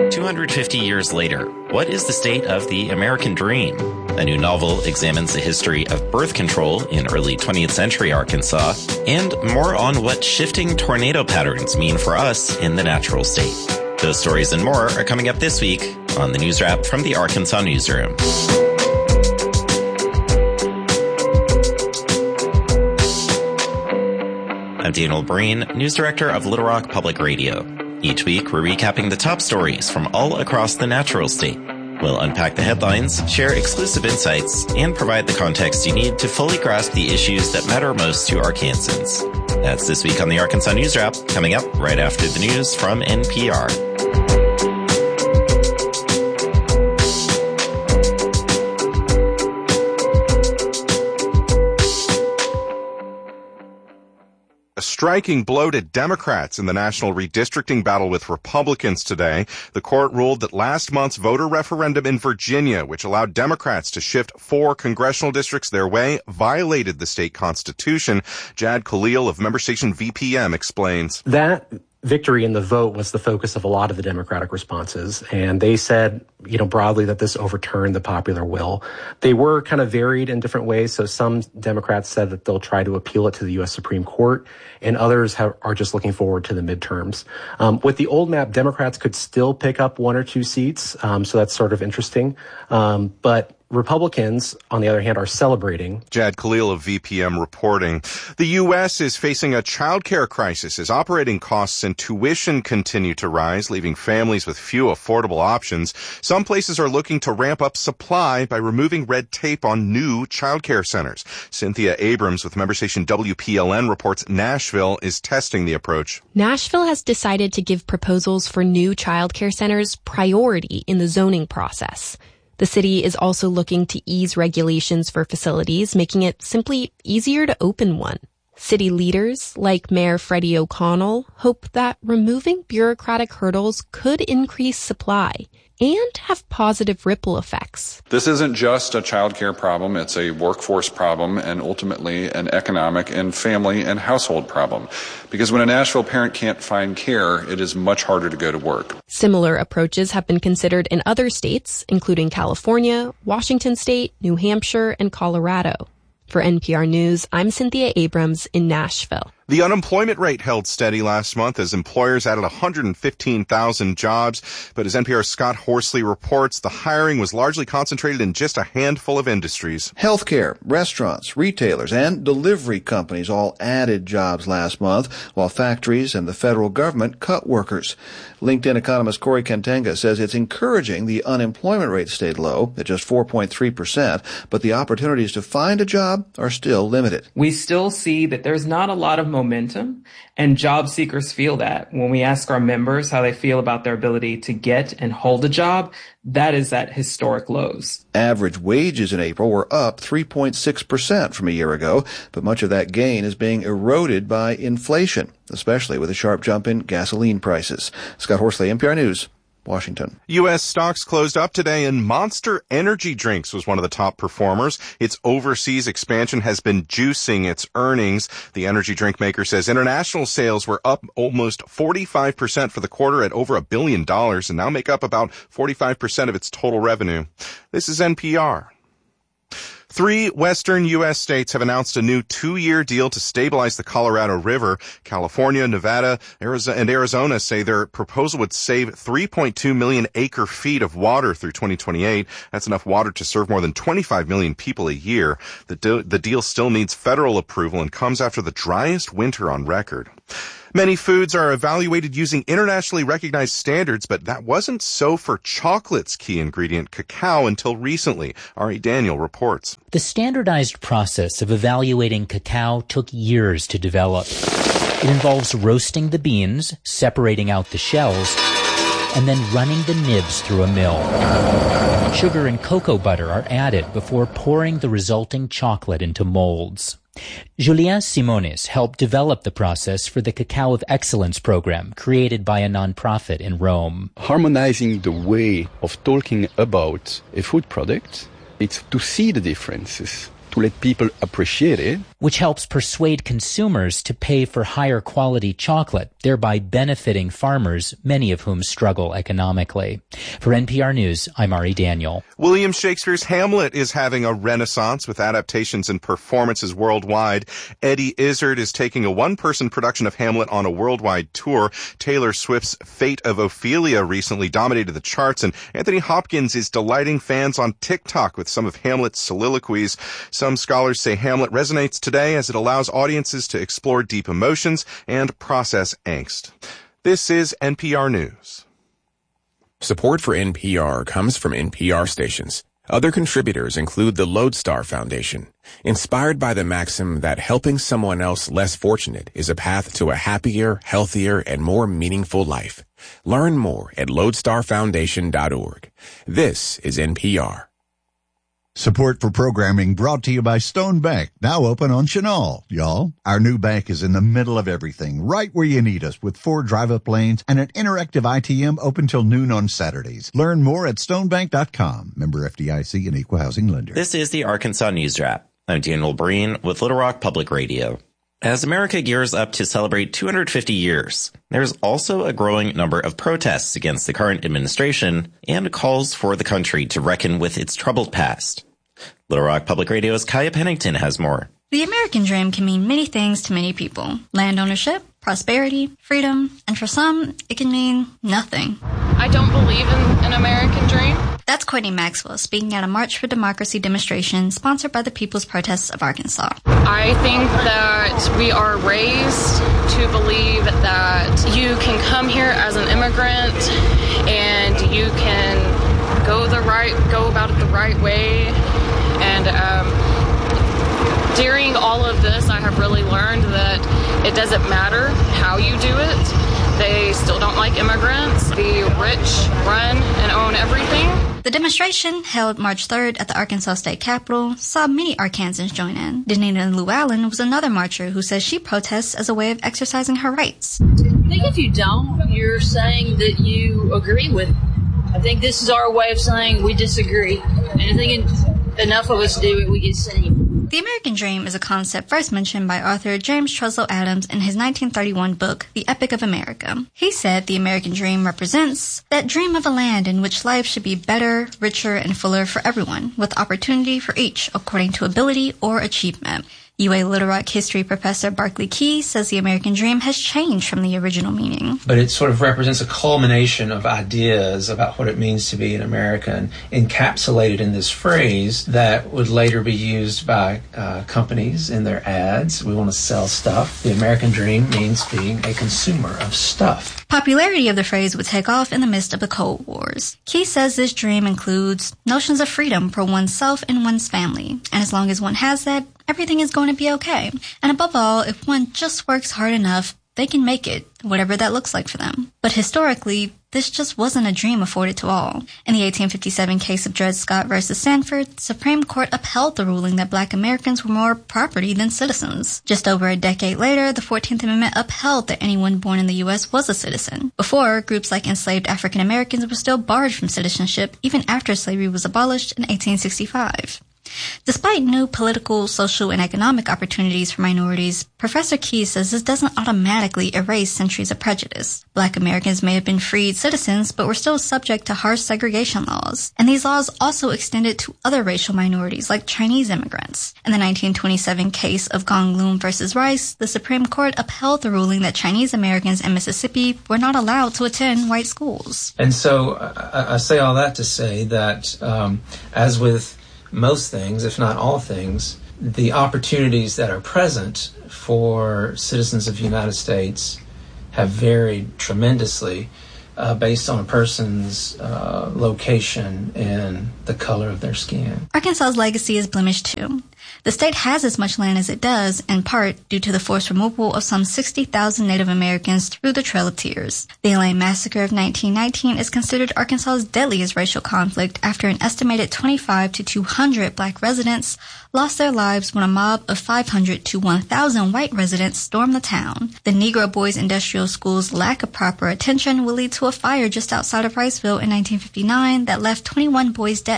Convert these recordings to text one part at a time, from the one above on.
250 years later, what is the state of the American dream? A new novel examines the history of birth control in early 20th century Arkansas, and more on what shifting tornado patterns mean for us in the natural state. Those stories and more are coming up this week on the News Wrap from the Arkansas Newsroom. I'm Daniel Breen, News Director of Little Rock Public Radio. Each week, we're recapping the top stories from all across the natural state. We'll unpack the headlines, share exclusive insights, and provide the context you need to fully grasp the issues that matter most to Arkansans. That's this week on the Arkansas News Wrap, coming up right after the news from NPR. A striking blow to Democrats in the national redistricting battle with Republicans today. The court ruled that last month's voter referendum in Virginia, which allowed Democrats to shift 4 congressional districts their way, violated the state constitution. Jad Khalil of member station VPM explains. That victory in the vote was the focus of a lot of the Democratic responses, and they said, broadly that this overturned the popular will. They were kind of varied in different ways, so some Democrats said that they'll try to appeal it to the U.S. Supreme Court, and others are just looking forward to the midterms. With the old map, Democrats could still pick up 1 or 2 seats, so that's sort of interesting, but Republicans, on the other hand, are celebrating. Jad Khalil of VPM reporting. The U.S. is facing a childcare crisis as operating costs and tuition continue to rise, leaving families with few affordable options. Some places are looking to ramp up supply by removing red tape on new childcare centers. Cynthia Abrams with member station WPLN reports Nashville is testing the approach. Nashville has decided to give proposals for new childcare centers priority in the zoning process. The city is also looking to ease regulations for facilities, making it simply easier to open one. City leaders, like Mayor Freddie O'Connell, hope that removing bureaucratic hurdles could increase supply and have positive ripple effects. This isn't just a child care problem, it's a workforce problem and ultimately an economic and family and household problem. Because when a Nashville parent can't find care, it is much harder to go to work. Similar approaches have been considered in other states, including California, Washington State, New Hampshire, and Colorado. For NPR News, I'm Cynthia Abrams in Nashville. The unemployment rate held steady last month as employers added 115,000 jobs. But as NPR's Scott Horsley reports, the hiring was largely concentrated in just a handful of industries. Healthcare, restaurants, retailers, and delivery companies all added jobs last month, while factories and the federal government cut workers. LinkedIn economist Corey Kentenga says it's encouraging the unemployment rate stayed low at just 4.3%, but the opportunities to find a job are still limited. We still see that there's not a lot of momentum, and job seekers feel that. When we ask our members how they feel about their ability to get and hold a job, that is at historic lows. Average wages in April were up 3.6% from a year ago, but much of that gain is being eroded by inflation, especially with a sharp jump in gasoline prices. Scott Horsley, NPR News, Washington. U.S. stocks closed up today, and Monster Energy Drinks was one of the top performers. Its overseas expansion has been juicing its earnings. The energy drink maker says international sales were up almost 45% for the quarter at over $1 billion and now make up about 45% of its total revenue. This is NPR. 3 western U.S. states have announced a new 2-year deal to stabilize the Colorado River. California, Nevada, and Arizona say their proposal would save 3.2 million acre-feet of water through 2028. That's enough water to serve more than 25 million people a year. The deal still needs federal approval and comes after the driest winter on record. Many foods are evaluated using internationally recognized standards, but that wasn't so for chocolate's key ingredient, cacao, until recently. Ari Daniel reports. The standardized process of evaluating cacao took years to develop. It involves roasting the beans, separating out the shells, and then running the nibs through a mill. Sugar and cocoa butter are added before pouring the resulting chocolate into molds. Julien Simonis helped develop the process for the Cacao of Excellence program created by a nonprofit in Rome. Harmonizing the way of talking about a food product, it's to see the differences, to let people appreciate it. Which helps persuade consumers to pay for higher quality chocolate, thereby benefiting farmers, many of whom struggle economically. For NPR News, I'm Ari Daniel. William Shakespeare's Hamlet is having a renaissance with adaptations and performances worldwide. Eddie Izzard is taking a one-person production of Hamlet on a worldwide tour. Taylor Swift's Fate of Ophelia recently dominated the charts, and Anthony Hopkins is delighting fans on TikTok with some of Hamlet's soliloquies. Some scholars say Hamlet resonates today as it allows audiences to explore deep emotions and process angst. This is NPR News. Support for NPR comes from NPR stations. Other contributors include the Lodestar Foundation, inspired by the maxim that helping someone else less fortunate is a path to a happier, healthier, and more meaningful life. Learn more at lodestarfoundation.org. This is NPR. Support for programming brought to you by Stone Bank, now open on Chenal. Y'all, our new bank is in the middle of everything, right where you need us, with 4 drive-up lanes and an interactive ITM open till noon on Saturdays. Learn more at stonebank.com. Member FDIC and equal housing lender. This is the Arkansas News Wrap. I'm Daniel Breen with Little Rock Public Radio. As America gears up to celebrate 250 years, there's also a growing number of protests against the current administration and calls for the country to reckon with its troubled past. Little Rock Public Radio's Kaya Pennington has more. The American dream can mean many things to many people. Land ownership, prosperity, freedom, and for some, it can mean nothing. I don't believe in an American dream. That's Courtney Maxwell speaking at a March for Democracy demonstration sponsored by the People's Protests of Arkansas. I think that we are raised to believe that you can come here as an immigrant and you can go about it the right way. And during all of this, I have really learned that it doesn't matter how you do it. They still don't like immigrants. The rich run and own everything. The demonstration, held March 3rd at the Arkansas State Capitol, saw many Arkansans join in. Danita Llewellyn was another marcher who says she protests as a way of exercising her rights. I think if you don't, you're saying that you agree with it. I think this is our way of saying we disagree. And I think enough of us do it, we get seen. The American Dream is a concept first mentioned by author James Truslow Adams in his 1931 book, The Epic of America. He said the American Dream represents that dream of a land in which life should be better, richer, and fuller for everyone, with opportunity for each according to ability or achievement. UA Little Rock history professor Barclay Key says the American Dream has changed from the original meaning. But it sort of represents a culmination of ideas about what it means to be an American, encapsulated in this phrase that would later be used by companies in their ads. We want to sell stuff. The American Dream means being a consumer of stuff. Popularity of the phrase would take off in the midst of the Cold Wars. Key says this dream includes notions of freedom for oneself and one's family, and as long as one has that, everything is going to be okay. And above all, if one just works hard enough, they can make it, whatever that looks like for them. But historically, this just wasn't a dream afforded to all. In the 1857 case of Dred Scott versus Sanford, the Supreme Court upheld the ruling that Black Americans were more property than citizens. Just over a decade later, the 14th Amendment upheld that anyone born in the U.S. was a citizen. Before, groups like enslaved African Americans were still barred from citizenship even after slavery was abolished in 1865. Despite new political, social, and economic opportunities for minorities, Professor Key says this doesn't automatically erase centuries of prejudice. Black Americans may have been freed citizens, but were still subject to harsh segregation laws. And these laws also extended to other racial minorities, like Chinese immigrants. In the 1927 case of Gong Loom versus Rice, the Supreme Court upheld the ruling that Chinese Americans in Mississippi were not allowed to attend white schools. And so I say all that to say that, as with most things, if not all things, the opportunities that are present for citizens of the United States have varied tremendously based on a person's location and the color of their skin. Arkansas's legacy is blemished too. The state has as much land as it does, in part due to the forced removal of some 60,000 Native Americans through the Trail of Tears. The Elaine Massacre of 1919 is considered Arkansas's deadliest racial conflict after an estimated 25 to 200 black residents lost their lives when a mob of 500 to 1,000 white residents stormed the town. The Negro Boys Industrial School's lack of proper attention will lead to a fire just outside of Riceville in 1959 that left 21 boys dead.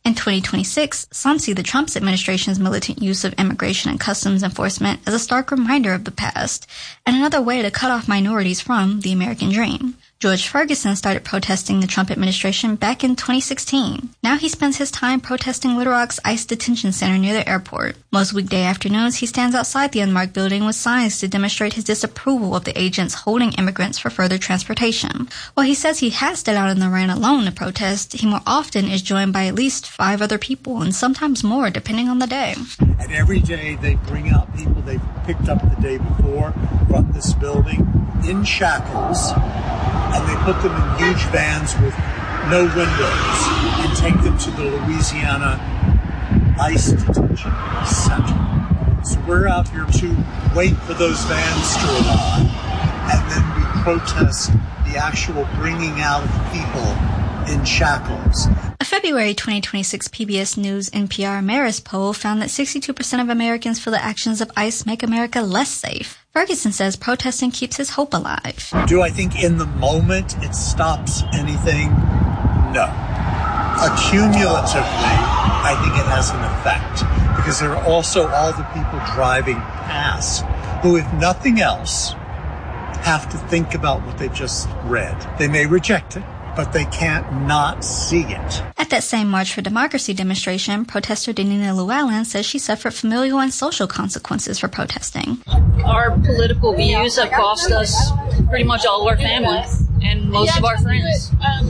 In 2026, some see the Trump administration's militant use of immigration and customs enforcement as a stark reminder of the past and another way to cut off minorities from the American dream. George Ferguson started protesting the Trump administration back in 2016. Now he spends his time protesting Little Rock's ICE detention center near the airport. Most weekday afternoons, he stands outside the unmarked building with signs to demonstrate his disapproval of the agents holding immigrants for further transportation. While he says he has stood out in the rain alone to protest, he more often is joined by at least 5 other people, and sometimes more, depending on the day. And every day they bring out people they've picked up the day before from this building in shackles, and they put them in huge vans with no windows and take them to the Louisiana ICE detention center. So we're out here to wait for those vans to arrive, and then we protest the actual bringing out of people in shackles. A February 2026 PBS News NPR Marist poll found that 62% of Americans feel the actions of ICE make America less safe. Ferguson says protesting keeps his hope alive. Do I think in the moment it stops anything? No. Accumulatively, I think it has an effect, because there are also all the people driving past who, if nothing else, have to think about what they've just read. They may reject it, but they can't not see it. At that same March for Democracy demonstration, protester Danina Llewellyn says she suffered familial and social consequences for protesting. Our political views have cost us pretty much all of our family and most of our friends.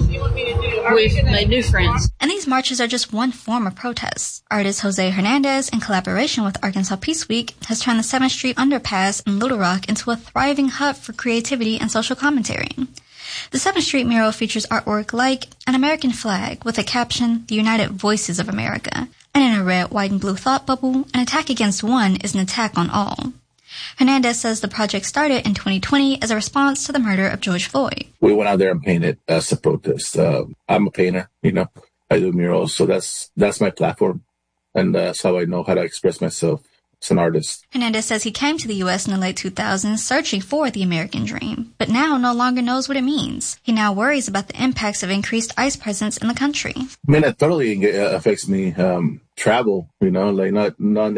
We've made new friends. And these marches are just one form of protest. Artist Jose Hernandez, in collaboration with Arkansas Peace Week, has turned the 7th Street underpass in Little Rock into a thriving hub for creativity and social commentary. The 7th Street mural features artwork like an American flag with a caption, "The United Voices of America," and in a red, white, and blue thought bubble, an attack against one is an attack on all. Hernandez says the project started in 2020 as a response to the murder of George Floyd. We went out there and painted as a protest. I'm a painter, I do murals, so that's my platform, and that's how I know how to express myself as an artist. Hernandez says he came to the U.S. in the late 2000s searching for the American dream, but now no longer knows what it means. He now worries about the impacts of increased ICE presence in the country. I mean, it totally affects me. Travel, like not knowing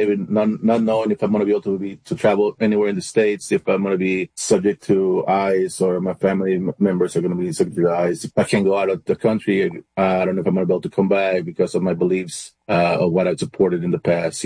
if I'm going to be able to travel anywhere in the States, if I'm going to be subject to ICE or my family members are going to be subject to ICE. If I can't go out of the country, I don't know if I'm going to be able to come back because of my beliefs, of what I've supported in the past.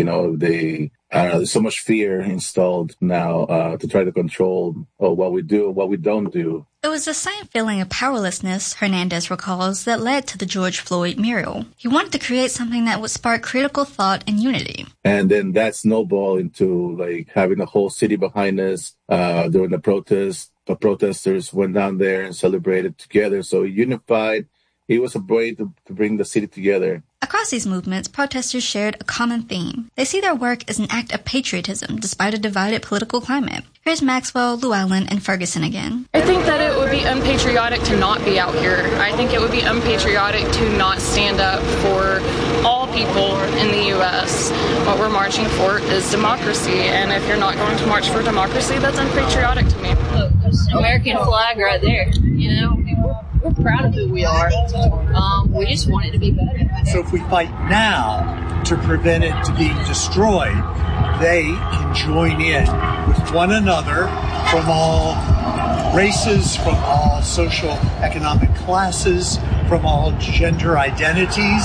There's so much fear installed now to try to control what we do, what we don't do. It was the same feeling of powerlessness, Hernandez recalls, that led to the George Floyd mural. He wanted to create something that would spark critical thought and unity. And then that snowballed into having the whole city behind us during the protest. The protesters went down there and celebrated together. So unified. It was a way to bring the city together. Across these movements, protesters shared a common theme. They see their work as an act of patriotism despite a divided political climate. Here's Maxwell, Llewellyn, and Ferguson again. I think that it would be unpatriotic to not be out here. I think it would be unpatriotic to not stand up for all people in the U.S. What we're marching for is democracy, and if you're not going to march for democracy, that's unpatriotic to me. Look, there's an American flag right there, We're proud of who we are. We just want it to be better. So if we fight now to prevent it to being destroyed, they can join in with one another from all races, from all social economic classes, from all gender identities,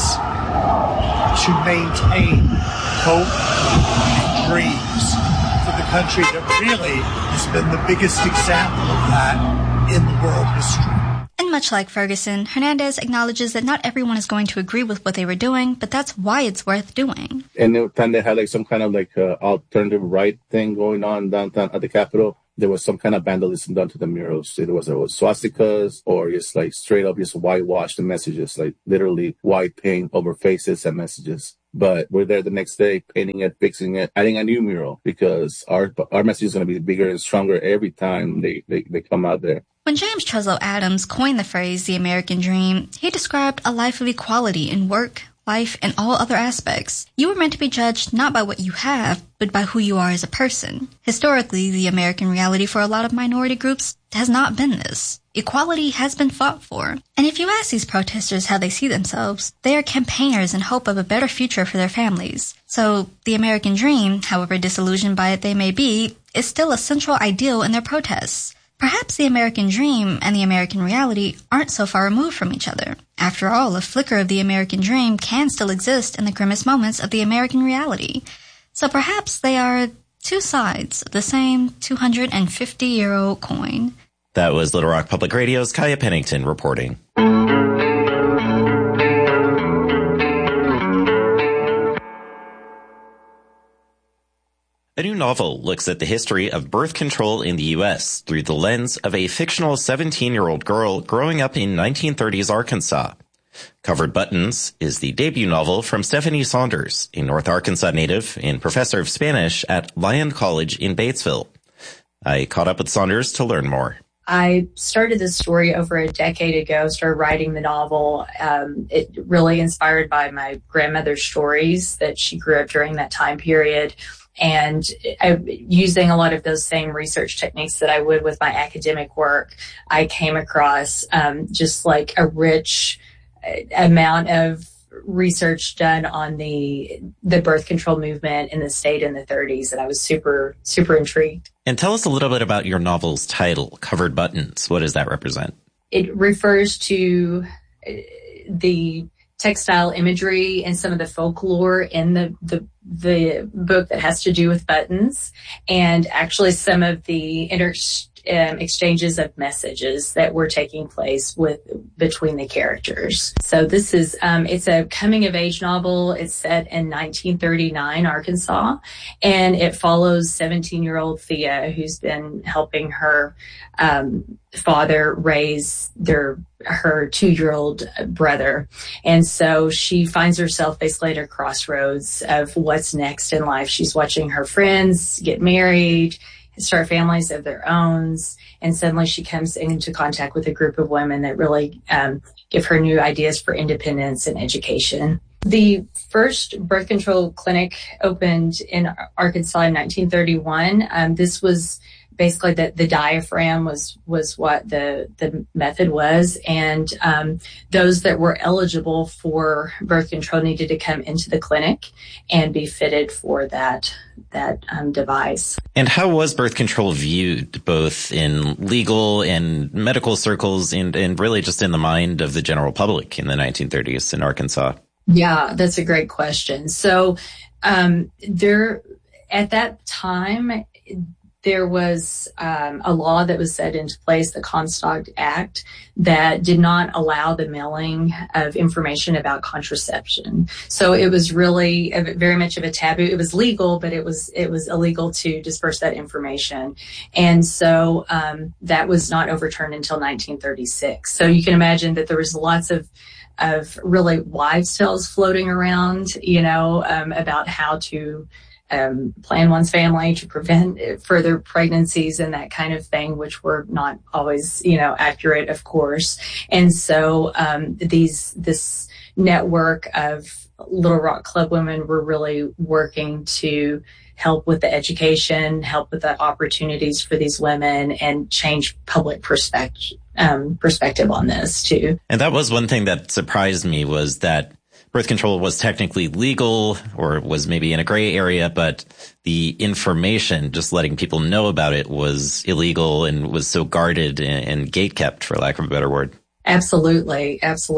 to maintain hope and dreams for the country that really has been the biggest example of that in the world history. And much like Ferguson, Hernandez acknowledges that not everyone is going to agree with what they were doing, but that's why it's worth doing. And every time they had some kind of alternative right thing going on downtown at the Capitol, there was some kind of vandalism done to the murals. It was swastikas or just straight up just whitewash the messages, literally white paint over faces and messages. But we're there the next day, painting it, fixing it, adding a new mural because our message is going to be bigger and stronger every time they come out there. When James Trezlo Adams coined the phrase the American dream, he described a life of equality in work, life, and all other aspects. You were meant to be judged not by what you have, but by who you are as a person. Historically, the American reality for a lot of minority groups has not been this. Equality has been fought for. And if you ask these protesters how they see themselves, they are campaigners in hope of a better future for their families. So the American dream, however disillusioned by it they may be, is still a central ideal in their protests. Perhaps the American dream and the American reality aren't so far removed from each other. After all, a flicker of the American dream can still exist in the grimmest moments of the American reality. So perhaps they are two sides of the same 250-year-old coin. That was Little Rock Public Radio's Kaya Pennington reporting. A new novel looks at the history of birth control in the U.S. through the lens of a fictional 17-year-old girl growing up in 1930s Arkansas. Covered Buttons is the debut novel from Stephanie Saunders, a North Arkansas native and professor of Spanish at Lyon College in Batesville. I caught up with Saunders to learn more. I started this story over a decade ago, started writing the novel. It really inspired by my grandmother's stories that she grew up during that time period. And using a lot of those same research techniques that I would with my academic work, I came across just like a rich amount of research done on the birth control movement in the state in the 30s. And I was super, super intrigued. And tell us a little bit about your novel's title, Covered Buttons. What does that represent? It refers to the textile imagery and some of the folklore in the book that has to do with buttons, and actually some of the exchanges of messages that were taking place between the characters. So this is it's a coming of age novel. It's set in 1939 Arkansas, and it follows 17-year-old Thea, who's been helping her father raise her 2-year-old brother. And so she finds herself basically at a crossroads of what's next in life. She's watching her friends get married, start families of their own, and suddenly she comes into contact with a group of women that really give her new ideas for independence and education. The first birth control clinic opened in Arkansas in 1931. This was basically the diaphragm was what the method was, and those that were eligible for birth control needed to come into the clinic and be fitted for that device. And how was birth control viewed, both in legal and medical circles, and really just in the mind of the general public in the 1930s in Arkansas? Yeah, that's a great question. So there, at that time, there was a law that was set into place, the Comstock Act, that did not allow the mailing of information about contraception. So it was really very much of a taboo. It was legal, but it was illegal to disperse that information. And so that was not overturned until 1936. So you can imagine that there was lots of really wives' tales floating around, about how to plan one's family, to prevent further pregnancies and that kind of thing, which were not always, accurate, of course. And so this network of Little Rock Club women were really working to help with the education, help with the opportunities for these women, and change public perspective on this too. And that was one thing that surprised me, was that birth control was technically legal, or was maybe in a gray area, but the information, just letting people know about it, was illegal and was so guarded and gatekept, for lack of a better word. Absolutely.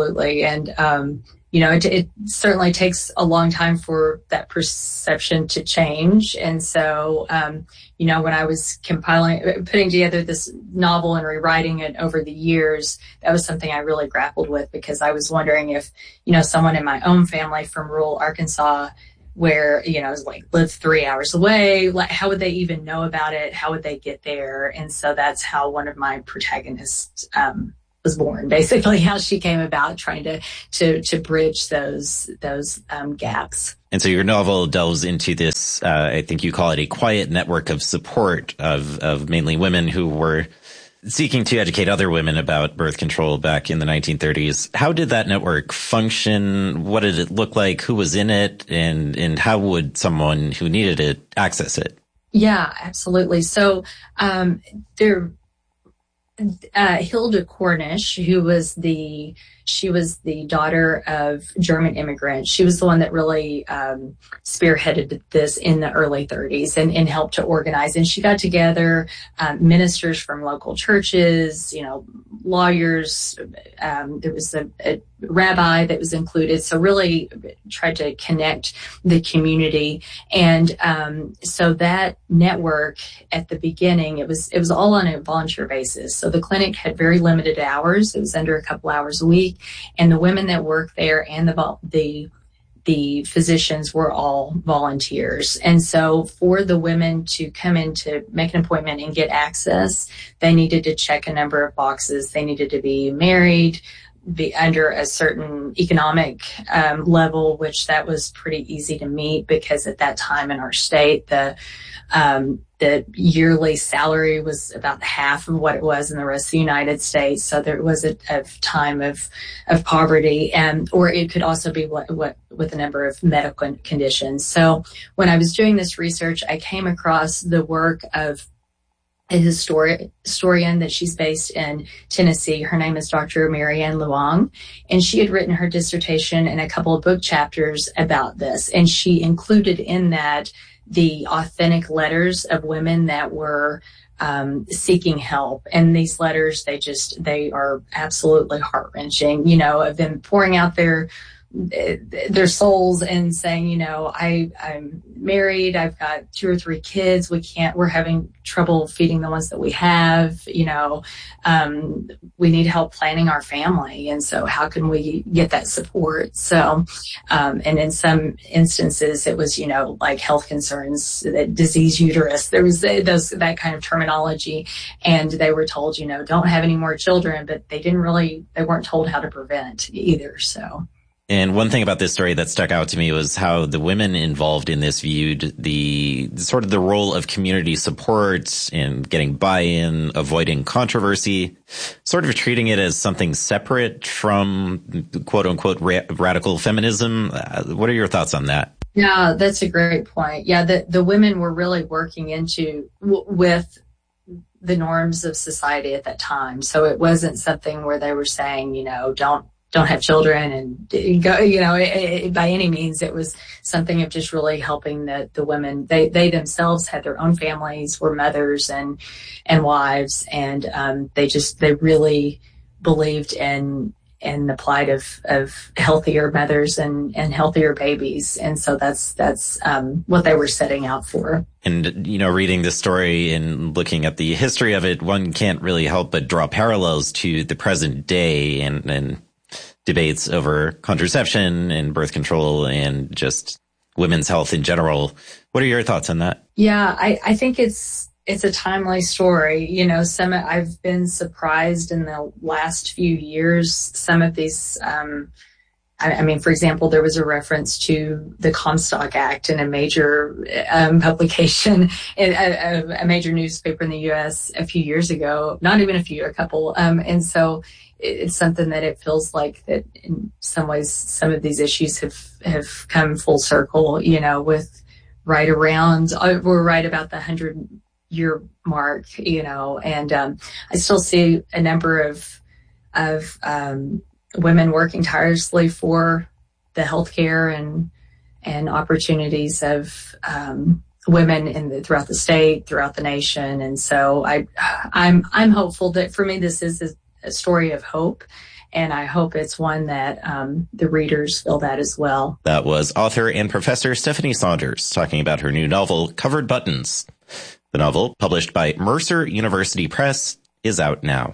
And, it certainly takes a long time for that perception to change. And so, when I was putting together this novel and rewriting it over the years, that was something I really grappled with, because I was wondering if, someone in my own family from rural Arkansas, where, lived 3 hours away, how would they even know about it? How would they get there? And so that's how one of my protagonists, was born, basically, how she came about trying to bridge those gaps. And so your novel delves into this, I think you call it a quiet network of support of mainly women who were seeking to educate other women about birth control back in the 1930s. How did that network function? What did it look like? Who was in it? And how would someone who needed it access it? Yeah, absolutely. So Hilda Cornish, she was the daughter of German immigrants. She was the one that really spearheaded this in the early 30s and helped to organize. And she got together ministers from local churches, lawyers. There was a rabbi that was included. So really tried to connect the community. And so that network at the beginning, it was all on a volunteer basis. So the clinic had very limited hours. It was under a couple hours a week. And the women that worked there and the physicians were all volunteers. And so for the women to come in to make an appointment and get access, they needed to check a number of boxes. They needed to be married, be under a certain economic level, which that was pretty easy to meet because at that time in our state, the yearly salary was about half of what it was in the rest of the United States. So there was a time of poverty, or it could also be what with a number of medical conditions. So when I was doing this research, I came across the work of a historian that she's based in Tennessee. Her name is Dr. Marianne Luong, and she had written her dissertation and a couple of book chapters about this. And she included in that the authentic letters of women that were seeking help. And these letters, they are absolutely heart-wrenching, of them pouring out their souls and saying, I'm married, I've got 2 or 3 kids, we're having trouble feeding the ones that we have, we need help planning our family. And so how can we get that support? So, and in some instances it was, like health concerns, disease uterus, there was that kind of terminology. And they were told, don't have any more children, but they weren't told how to prevent either. So. And one thing about this story that stuck out to me was how the women involved in this viewed the role of community support and getting buy-in, avoiding controversy, sort of treating it as something separate from quote unquote radical feminism. What are your thoughts on that? Yeah, that's a great point. Yeah, the women were really working with the norms of society at that time. So it wasn't something where they were saying, don't have children and go, by any means. It was something of just really helping the women. They themselves had their own families, were mothers and wives, and they really believed in the plight of healthier mothers and healthier babies. And so that's what they were setting out for. And, reading this story and looking at the history of it, one can't really help but draw parallels to the present day and debates over contraception and birth control and just women's health in general. What are your thoughts on that? Yeah, I think it's a timely story. I've been surprised in the last few years, some of these, for example, there was a reference to the Comstock Act in a major publication, in a major newspaper in the U.S. a few years ago, not even a couple. And so it's something that it feels like that in some ways, some of these issues have come full circle, with we're right about the 100-year mark, and I still see a number of women working tirelessly for the healthcare and opportunities of women throughout the state, throughout the nation. And so I'm hopeful that for me this is a story of hope, and I hope it's one that the readers feel that as well. That was author and professor Stephanie Saunders talking about her new novel, Covered Buttons. The novel, published by Mercer University Press, is out now.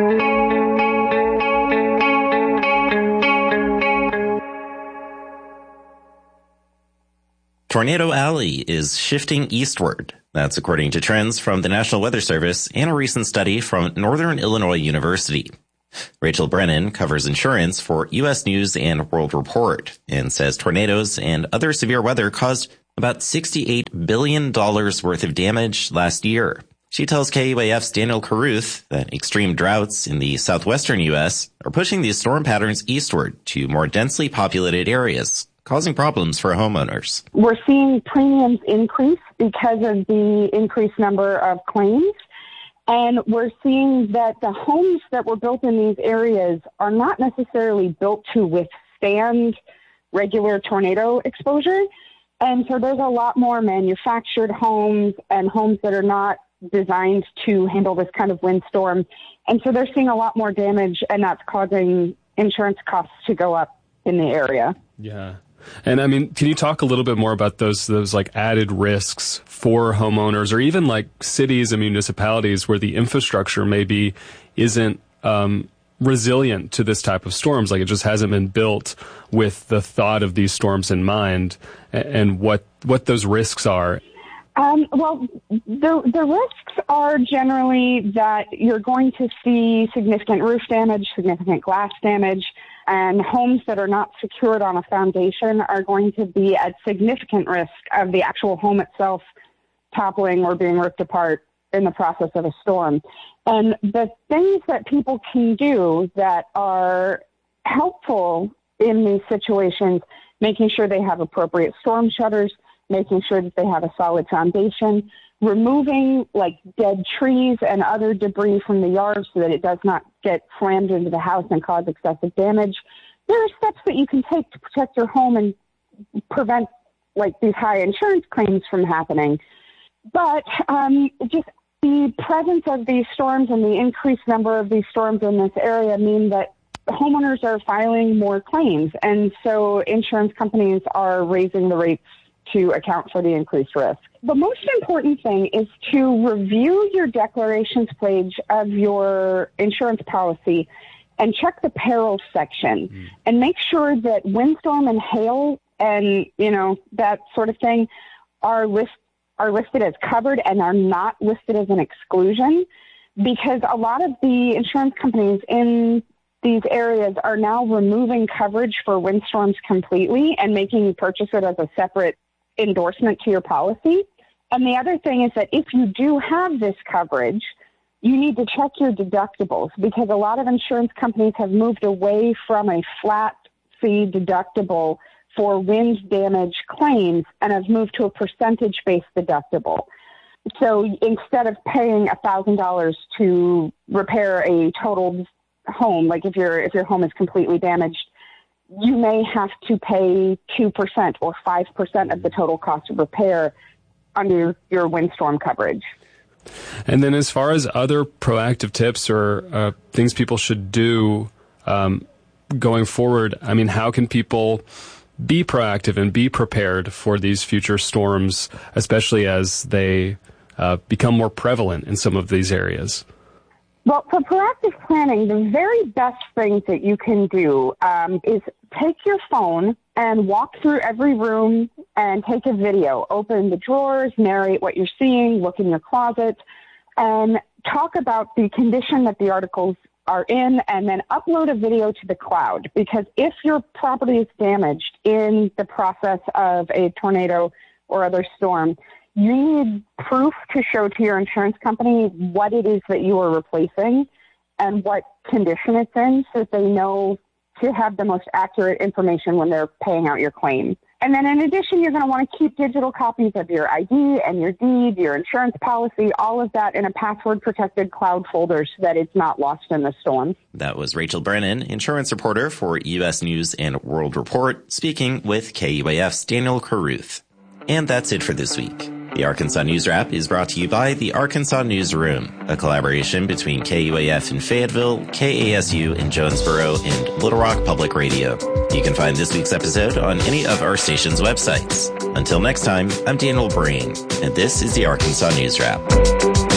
Tornado Alley is shifting eastward. That's according to trends from the National Weather Service and a recent study from Northern Illinois University. Rachel Brennan covers insurance for U.S. News and World Report and says tornadoes and other severe weather caused about $68 billion worth of damage last year. She tells KUAF's Daniel Carruth that extreme droughts in the southwestern U.S. are pushing these storm patterns eastward to more densely populated areas, causing problems for homeowners. We're seeing premiums increase because of the increased number of claims. And we're seeing that the homes that were built in these areas are not necessarily built to withstand regular tornado exposure. And so there's a lot more manufactured homes and homes that are not designed to handle this kind of windstorm. And so they're seeing a lot more damage, and that's causing insurance costs to go up in the area. Yeah. And I mean, can you talk a little bit more about those like added risks for homeowners, or even like cities and municipalities where the infrastructure maybe isn't resilient to this type of storms? Like it just hasn't been built with the thought of these storms in mind, and what those risks are. Well, the risks are generally that you're going to see significant roof damage, significant glass damage, and homes that are not secured on a foundation are going to be at significant risk of the actual home itself toppling or being ripped apart in the process of a storm. And the things that people can do that are helpful in these situations, making sure they have appropriate storm shutters, making sure that they have a solid foundation, removing like dead trees and other debris from the yard so that it does not get slammed into the house and cause excessive damage. There are steps that you can take to protect your home and prevent like these high insurance claims from happening. But just the presence of these storms and the increased number of these storms in this area mean that homeowners are filing more claims. And so insurance companies are raising the rates to account for the increased risk. The most important thing is to review your declarations page of your insurance policy and check the perils section and make sure that windstorm and hail and, that sort of thing are listed as covered and are not listed as an exclusion, because a lot of the insurance companies in these areas are now removing coverage for windstorms completely and making you purchase it as a separate endorsement to your policy. And the other thing is that if you do have this coverage, you need to check your deductibles, because a lot of insurance companies have moved away from a flat fee deductible for wind damage claims and have moved to a percentage-based deductible. So instead of paying $1,000 to repair a totaled home, like if your home is completely damaged, you may have to pay 2% or 5% of the total cost of repair under your windstorm coverage. And then as far as other proactive tips or things people should do going forward, I mean, how can people be proactive and be prepared for these future storms, especially as they become more prevalent in some of these areas? Well, for proactive planning, the very best things that you can do is take your phone and walk through every room and take a video. Open the drawers, narrate what you're seeing, look in your closet, and talk about the condition that the articles are in, and then upload a video to the cloud. Because if your property is damaged in the process of a tornado or other storm, you need proof to show to your insurance company what it is that you are replacing and what condition it's in, so that they know to have the most accurate information when they're paying out your claim. And then in addition, you're going to want to keep digital copies of your ID and your deed, your insurance policy, all of that in a password-protected cloud folder so that it's not lost in the storm. That was Rachel Brennan, insurance reporter for U.S. News and World Report, speaking with KUAF's Daniel Carruth. And that's it for this week. The Arkansas News Wrap is brought to you by the Arkansas Newsroom, a collaboration between KUAF in Fayetteville, KASU in Jonesboro, and Little Rock Public Radio. You can find this week's episode on any of our station's websites. Until next time, I'm Daniel Breen, and this is the Arkansas News Wrap.